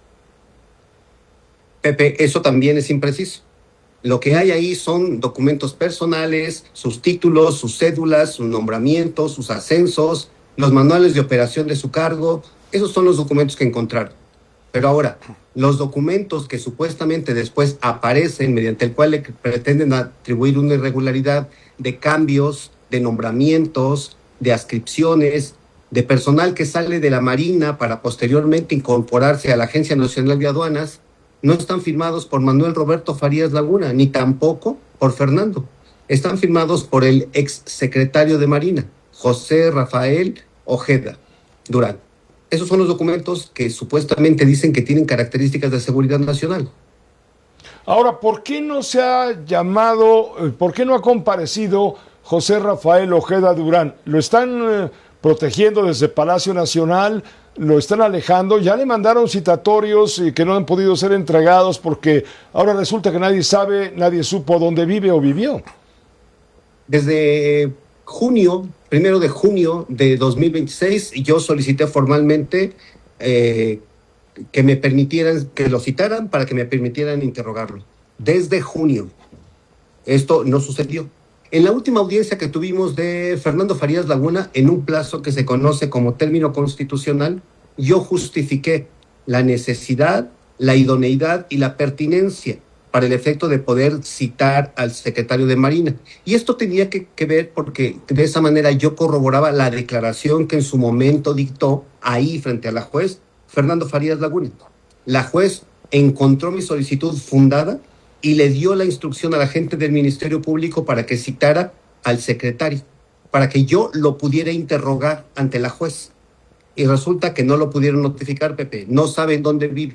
Pepe, eso también es impreciso. Lo que hay ahí son documentos personales, sus títulos, sus cédulas, sus nombramientos, sus ascensos, los manuales de operación de su cargo. Esos son los documentos que encontraron. Pero ahora, los documentos que supuestamente después aparecen, mediante el cual le pretenden atribuir una irregularidad de cambios, de nombramientos, de adscripciones, de personal que sale de la Marina para posteriormente incorporarse a la Agencia Nacional de Aduanas, no están firmados por Manuel Roberto Farías Laguna, ni tampoco por Fernando. Están firmados por el exsecretario de Marina, José Rafael Ojeda Durán. Esos son los documentos que supuestamente dicen que tienen características de seguridad nacional. Ahora, ¿por qué no se ha llamado, por qué no ha comparecido José Rafael Ojeda Durán? ¿Lo están eh, protegiendo desde Palacio Nacional? ¿Lo están alejando? Ya le mandaron citatorios y que no han podido ser entregados porque ahora resulta que nadie sabe, nadie supo dónde vive o vivió. Desde junio, primero de junio de dos mil veintiséis, yo solicité formalmente eh, que me permitieran, que lo citaran para que me permitieran interrogarlo. Desde junio. Esto no sucedió. En la última audiencia que tuvimos de Fernando Farías Laguna, en un plazo que se conoce como término constitucional, yo justifiqué la necesidad, la idoneidad y la pertinencia para el efecto de poder citar al secretario de Marina. Y esto tenía que, que ver porque de esa manera yo corroboraba la declaración que en su momento dictó ahí frente a la juez Fernando Farías Laguna. La juez encontró mi solicitud fundada y le dio la instrucción a la gente del Ministerio Público para que citara al secretario, para que yo lo pudiera interrogar ante la juez. Y resulta que no lo pudieron notificar, Pepe. No saben dónde vive.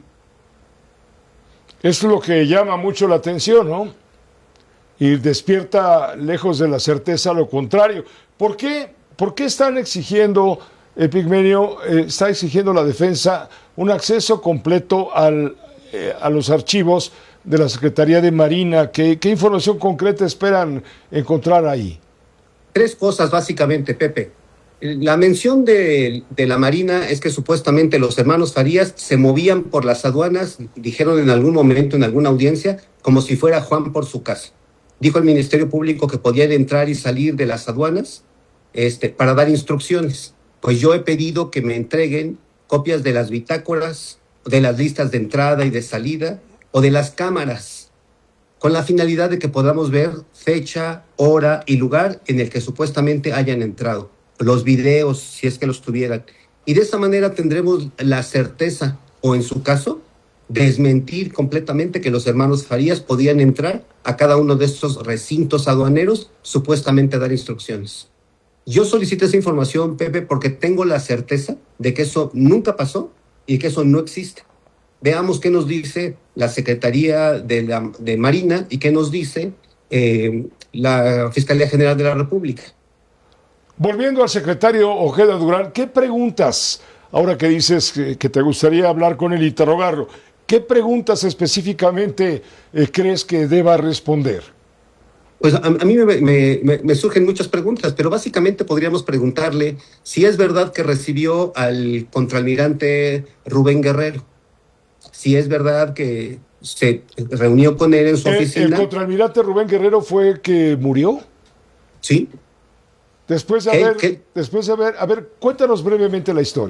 Es lo que llama mucho la atención, ¿no? Y despierta, lejos de la certeza, lo contrario. ¿Por qué, por qué están exigiendo, Epigmenio, eh, está exigiendo la defensa un acceso completo al, eh, a los archivos de la Secretaría de Marina? ¿Qué, qué información concreta esperan encontrar ahí? Tres cosas básicamente, Pepe. La mención de, de la Marina es que supuestamente los hermanos Farías se movían por las aduanas, dijeron en algún momento, en alguna audiencia, como si fuera Juan por su casa. Dijo el Ministerio Público que podían entrar y salir de las aduanas este, para dar instrucciones. Pues yo he pedido que me entreguen copias de las bitácoras, de las listas de entrada y de salida, o de las cámaras, con la finalidad de que podamos ver fecha, hora y lugar en el que supuestamente hayan entrado, los videos, si es que los tuvieran. Y de esa manera tendremos la certeza, o en su caso, desmentir completamente que los hermanos Farías podían entrar a cada uno de estos recintos aduaneros supuestamente a dar instrucciones. Yo solicité esa información, Pepe, porque tengo la certeza de que eso nunca pasó y que eso no existe. Veamos qué nos dice la Secretaría de, la, de Marina y qué nos dice eh, la Fiscalía General de la República. Volviendo al secretario Ojeda Durán, ¿qué preguntas, ahora que dices que, que te gustaría hablar con él y interrogarlo, qué preguntas específicamente eh, crees que deba responder? Pues a, a mí me, me, me, me surgen muchas preguntas, pero básicamente podríamos preguntarle si es verdad que recibió al contraalmirante Rubén Guerrero, si es verdad que se reunió con él en su ¿El, oficina. ¿El contraalmirante Rubén Guerrero fue el que murió? Sí. Después de haber, después de haber, a ver, cuéntanos brevemente la historia.